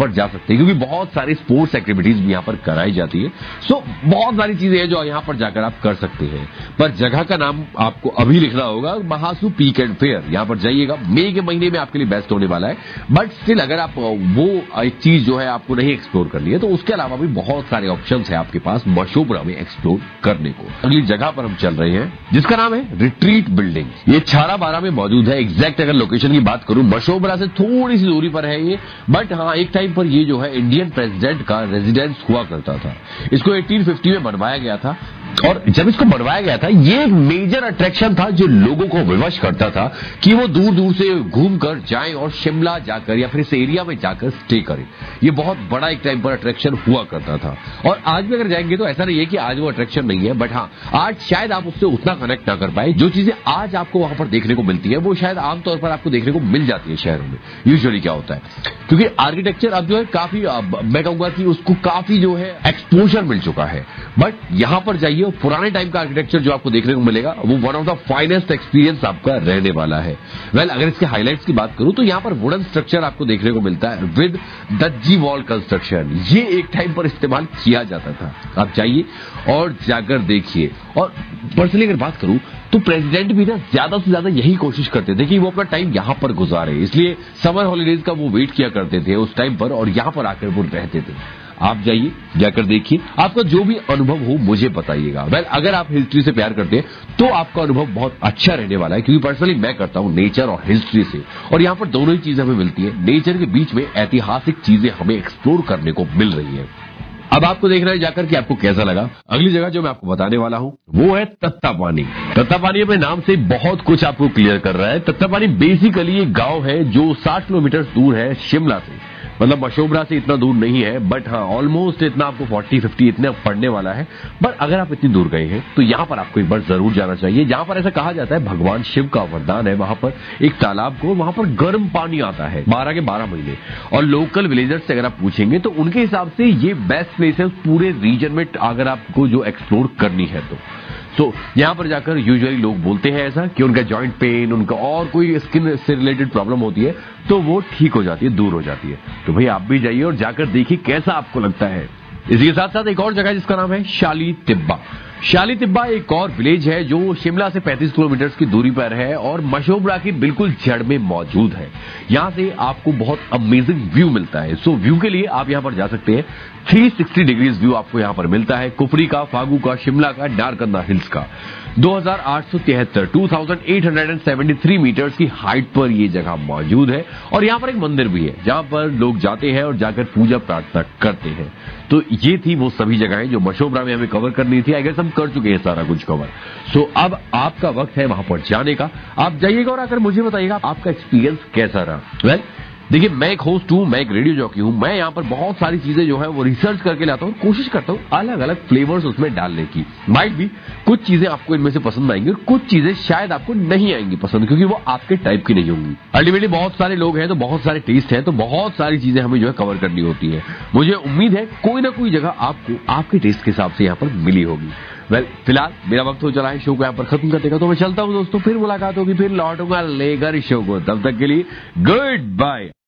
पर जा सकते हैं, क्योंकि बहुत सारी स्पोर्ट्स एक्टिविटीज भी यहाँ पर कराई जाती है। सो बहुत सारी चीजें हैं जो यहाँ पर जाकर आप कर सकते हैं। पर जगह का नाम आपको अभी लिखना होगा, महासू पीक एंड फेयर। यहाँ पर जाइएगा, मई के महीने में आपके लिए बेस्ट होने वाला है। बट स्टिल अगर आप वो एक चीज जो है आपको नहीं एक्सप्लोर करनी है, तो उसके अलावा भी बहुत सारे ऑप्शंस है आपके पास मशोबरा में एक्सप्लोर करने को। अगली जगह पर हम चल रहे हैं जिसका नाम है रिट्रीट बिल्डिंग। ये छाराबारा में मौजूद है। एग्जैक्ट अगर लोकेशन की बात करूं, मशोबरा से थोड़ी सी दूरी पर है ये। बट हाँ, एक टाइम पर ये जो है इंडियन प्रेसिडेंट का रेजिडेंस हुआ करता था। इसको 1850 में बनवाया गया था, और जब इसको बनवाया गया था, ये एक मेजर अट्रैक्शन था जो लोगों को विवश करता था कि वो दूर दूर से घूमकर जाएं और शिमला जाकर या फिर इस एरिया में जाकर स्टे करें। ये बहुत बड़ा एक टाइम पर अट्रैक्शन हुआ करता था। और आज भी अगर जाएंगे तो ऐसा नहीं है कि आज वो अट्रैक्शन नहीं है, बट हाँ, आज शायद आप उससे उतना कनेक्ट ना कर पाए। जो चीजें आज आपको वहां पर देखने को मिलती है वो शायद आमतौर पर आपको देखने को मिल जाती है शहरों में। यूजुअली क्या होता है, क्योंकि आर्किटेक्चर अब जो है काफी, मैं कहूंगा कि उसको काफी जो है एक्सपोजर मिल चुका है। बट यहां पर जाइए, पुराने टाइम का आर्किटेक्चर जो आपको देखने को मिलेगा वो one of the finest experience आपका रहने वाला है। अगर इसके हाइलाइट्स की बात करूं तो यहां पर वुडन स्ट्रक्चर आपको देखने को मिलता है विद दज्जी वॉल कंस्ट्रक्शन। ये एक टाइम पर इस्तेमाल किया जाता था। आप जाइए और जाकर देखिए। और पर्सनली अगर बात करूं तो प्रेसिडेंट भी ना ज्यादा से ज्यादा यही कोशिश करते थे कि वो अपना टाइम यहां पर गुजारे, इसलिए समर हॉलीडेज का वो वेट किया करते थे उस टाइम पर, और यहां पर आकर वो रहते थे। आप जाइए, जाकर देखिए, आपका जो भी अनुभव हो मुझे बताइएगा। अगर आप हिस्ट्री से प्यार करते हैं तो आपका अनुभव बहुत अच्छा रहने वाला है, क्योंकि पर्सनली मैं करता हूं नेचर और हिस्ट्री से, और यहां पर दोनों ही चीजें हमें मिलती है। नेचर के बीच में ऐतिहासिक चीजें हमें एक्सप्लोर करने को मिल रही है। अब आपको देखना है जाकर कि आपको कैसा लगा। अगली जगह जो मैं आपको बताने वाला हूं वो है तत्तापानी। तत्तापानी अपने नाम से बहुत कुछ आपको क्लियर कर रहा है। तत्तापानी बेसिकली एक गांव है जो 60 किलोमीटर दूर है शिमला से। मतलब मशोबरा से इतना दूर नहीं है, बट हाँ ऑलमोस्ट इतना आपको 40-50 इतना पड़ने वाला है। पर अगर आप इतनी दूर गए हैं तो यहां पर आपको एक बार जरूर जाना चाहिए। जहां पर ऐसा कहा जाता है भगवान शिव का वरदान है, वहां पर एक तालाब को, वहां पर गर्म पानी आता है 12 के 12 महीने। और लोकल विलेजर्स से अगर आप पूछेंगे तो उनके हिसाब से ये बेस्ट प्लेस है पूरे रीजन में अगर आपको जो एक्सप्लोर करनी है तो। यहां पर जाकर यूजुअली लोग बोलते हैं ऐसा कि उनका जॉइंट पेन, उनका और कोई स्किन से रिलेटेड प्रॉब्लम होती है तो वो ठीक हो जाती है, दूर हो जाती है। तो भाई आप भी जाइए और जाकर देखिए कैसा आपको लगता है। इसी के साथ साथ एक और जगह जिसका नाम है शाली तिब्बा। शाली तिब्बा एक और विलेज है जो शिमला से 35 किलोमीटर की दूरी पर है और मशोबरा की बिल्कुल जड़ में मौजूद है। यहां से आपको बहुत अमेजिंग व्यू मिलता है। सो व्यू के लिए आप यहां पर जा सकते हैं। 360 डिग्रीज व्यू आपको यहां पर मिलता है, कुफरी का, फागू का, शिमला का, नारकंदा हिल्स का। 2873 मीटर्स की हाइट पर ये जगह मौजूद है। और यहां पर एक मंदिर भी है जहां पर लोग जाते हैं और जाकर पूजा प्रार्थना करते हैं। तो ये थी वो सभी जगहें जो मशोबरा में हमें कवर करनी थी। आई गेस हम कर चुके हैं सारा कुछ कवर। सो अब आपका वक्त है वहां पर जाने का। आप जाइएगा और आकर मुझे बताइएगा आपका एक्सपीरियंस कैसा रहा। देखिए, मैं एक होस्ट हूं, मैं एक रेडियो जॉकी हूं। मैं यहां पर बहुत सारी चीजें जो है वो रिसर्च करके लाता हूं, कोशिश करता हूं अलग अलग फ्लेवर्स उसमें डालने की। माइट भी कुछ चीजें आपको इनमें से पसंद आएंगी और कुछ चीजें शायद आपको नहीं आएंगी पसंद, क्योंकि वो आपके टाइप की नहीं होंगी। अल्टीमेटली बहुत सारे लोग हैं तो बहुत सारे टेस्ट हैं, तो बहुत सारी चीजें हमें जो है कवर करनी होती है। मुझे उम्मीद है कोई ना कोई जगह आपको आपके टेस्ट के हिसाब से यहां पर मिली होगी। फिलहाल मेरा वक्त हो चला है शो को यहां पर खत्म करने का, तो मैं चलता हूं दोस्तों। फिर मुलाकात होगी, फिर लौटूंगा लेकर शो को। तब तक के लिए गुड बाय।